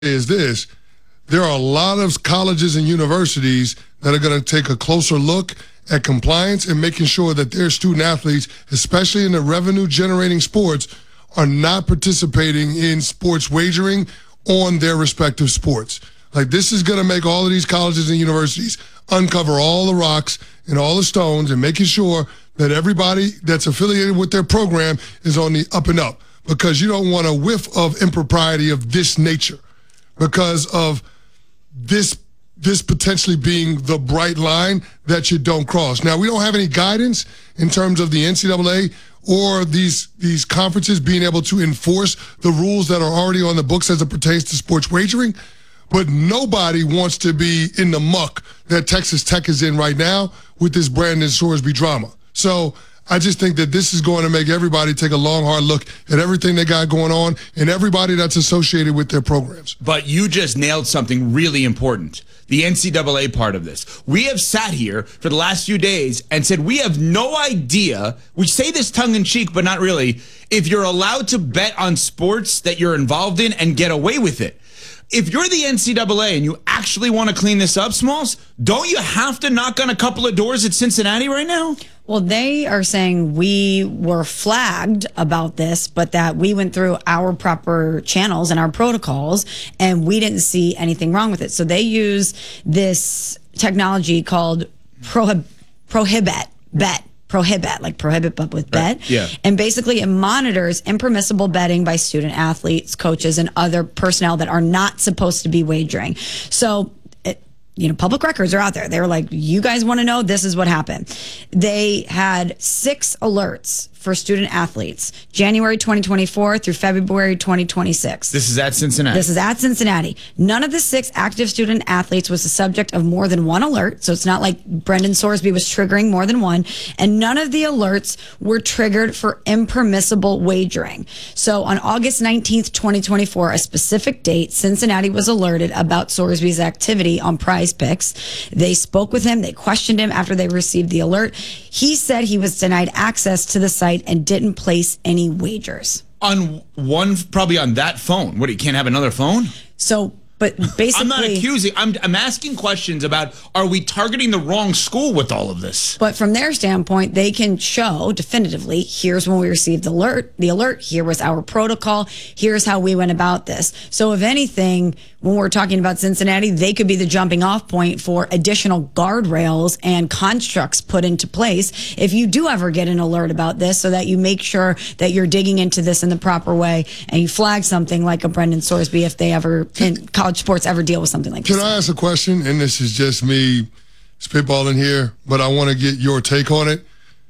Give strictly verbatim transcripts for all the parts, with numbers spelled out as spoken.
is this. There are a lot of colleges and universities that are going to take a closer look at compliance and making sure that their student athletes, especially in the revenue-generating sports, are not participating in sports wagering on their respective sports. Like, this is going to make all of these colleges and universities uncover all the rocks and all the stones and making sure that everybody that's affiliated with their program is on the up and up, because you don't want a whiff of impropriety of this nature because of this this potentially being the bright line that you don't cross. Now, we don't have any guidance in terms of the N C double A or these these conferences being able to enforce the rules that are already on the books as it pertains to sports wagering, but nobody wants to be in the muck that Texas Tech is in right now with this Brandon Sorsby drama. So I just think that this is going to make everybody take a long, hard look at everything they got going on and everybody that's associated with their programs. But you just nailed something really important, the N C double A part of this. We have sat here for the last few days and said we have no idea, we say this tongue-in-cheek, but not really, if you're allowed to bet on sports that you're involved in and get away with it. If you're the N C double A and you actually want to clean this up, Smalls, don't you have to knock on a couple of doors at Cincinnati right now? Well, they are saying we were flagged about this, but that we went through our proper channels and our protocols, and we didn't see anything wrong with it. So they use this technology called Prohib- Prohibet, bet. Prohibit, like prohibit, but with bet. Right. Yeah. And basically it monitors impermissible betting by student athletes, coaches, and other personnel that are not supposed to be wagering. So, it, you know, public records are out there. They were like, you guys want to know? This is what happened. They had six alerts for student athletes, January twenty twenty-four through February twenty twenty-six. This is at Cincinnati. This is at Cincinnati. None of the six active student athletes was the subject of more than one alert. So it's not like Brendan Sorsby was triggering more than one. And none of the alerts were triggered for impermissible wagering. So on August nineteenth, twenty twenty-four, a specific date, Cincinnati was alerted about Sorsby's activity on Prize Picks. They spoke with him. They questioned him after they received the alert. He said he was denied access to the site and didn't place any wagers. On one, probably on that phone. What, you can't have another phone? So, but basically... I'm not accusing. I'm, I'm asking questions about, are we targeting the wrong school with all of this? But from their standpoint, they can show definitively, here's when we received the alert, the alert, here was our protocol, here's how we went about this. So if anything, when we're talking about Cincinnati, they could be the jumping off point for additional guardrails and constructs put into place if you do ever get an alert about this, so that you make sure that you're digging into this in the proper way and you flag something like a Brendan Sorsby if they ever, in college sports, ever deal with something like this. Can I ask a question? And this is just me spitballing here, but I want to get your take on it.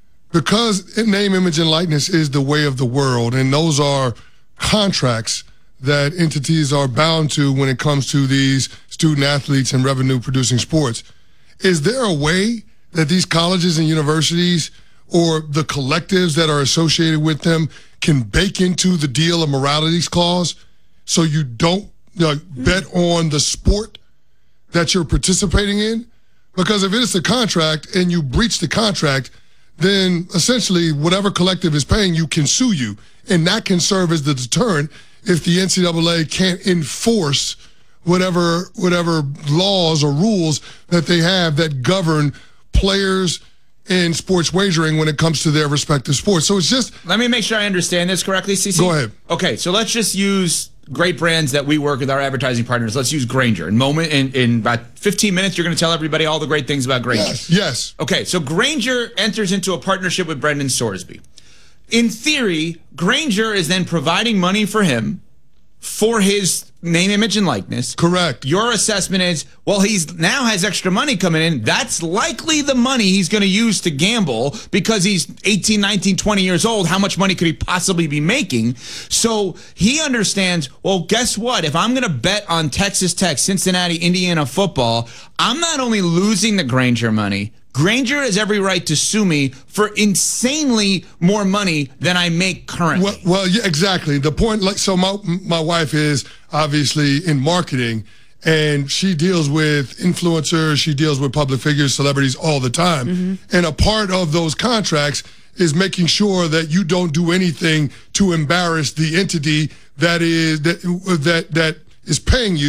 Because name, image, and likeness is the way of the world, and those are contracts that entities are bound to when it comes to these student athletes and revenue-producing sports. Is there a way that these colleges and universities or the collectives that are associated with them can bake into the deal a moralities clause so you don't you know, bet on the sport that you're participating in? Because if it's a contract and you breach the contract, then essentially whatever collective is paying you can sue you, and that can serve as the deterrent if the N C double A can't enforce whatever whatever laws or rules that they have that govern players in sports wagering when it comes to their respective sports. So it's just... Let me make sure I understand this correctly, C C. Go ahead. Okay, so let's just use great brands that we work with, our advertising partners. Let's use Grainger. In moment, in, in about fifteen minutes, you're going to tell everybody all the great things about Grainger. Yes, yes. Okay, so Grainger enters into a partnership with Brendan Sorsby. In theory, Grainger is then providing money for him for his name, image, and likeness. Correct. Your assessment is, well, he's now has extra money coming in. That's likely the money he's going to use to gamble because he's eighteen, nineteen, twenty years old. How much money could he possibly be making? So he understands, well, guess what? If I'm going to bet on Texas Tech, Cincinnati, Indiana football, I'm not only losing the Grainger money, Grainger has every right to sue me for insanely more money than I make currently. Well, well yeah, exactly. The point, like, so my my wife is obviously in marketing, and she deals with influencers, she deals with public figures, celebrities all the time. Mm-hmm. And a part of those contracts is making sure that you don't do anything to embarrass the entity that is that that that is paying you